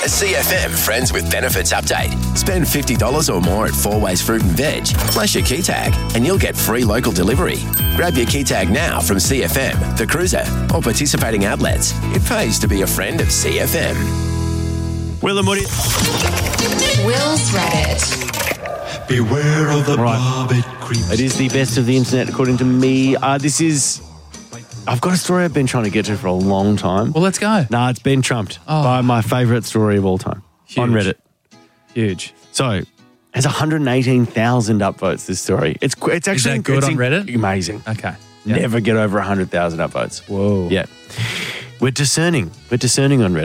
A CFM Friends with Benefits update. Spend $50 or more at Four Ways Fruit and Veg, plus your key tag, and you'll get free local delivery. Grab your key tag now from CFM, The Cruiser, or participating outlets. It pays to be a friend of CFM. Will and Woody. Will's Reddit. Beware of the barbed creeps. It is the best of the internet, according to me. I've got a story I've been trying to get to for a long time. Well, let's go. Nah, it's been trumped by my favourite story of all time on Reddit. Huge. So, has 118,000 upvotes, this story. It's actually... Is that good on Reddit? Amazing. Okay. Never get over 100,000 upvotes. Whoa. Yeah. We're discerning on Reddit.